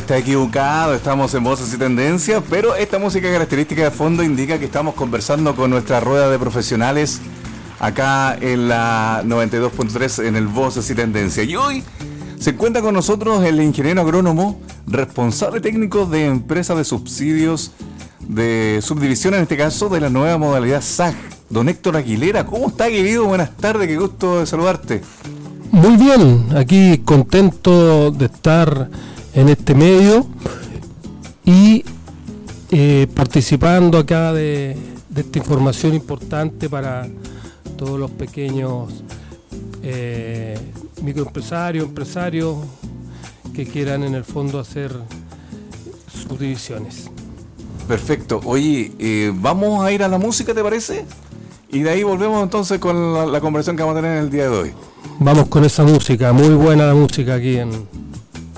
está equivocado, estamos en Voces y Tendencias, pero esta música característica de fondo indica que estamos conversando con nuestra rueda de profesionales acá en la 92.3 en el Voces y Tendencias. Y hoy se encuentra con nosotros el ingeniero agrónomo, responsable técnico de empresa de subsidios de subdivisión, en este caso de la nueva modalidad SAG, don Héctor Aguilera. ¿Cómo está, querido? Buenas tardes, qué gusto de saludarte. Muy bien, aquí contento de estar en este medio y participando acá de esta información importante para todos los pequeños microempresarios, empresarios que quieran en el fondo hacer subdivisiones. Perfecto. Oye, vamos a ir a la música, ¿te parece? Y de ahí volvemos entonces con la conversación que vamos a tener en el día de hoy. Vamos con esa música, muy buena la música aquí en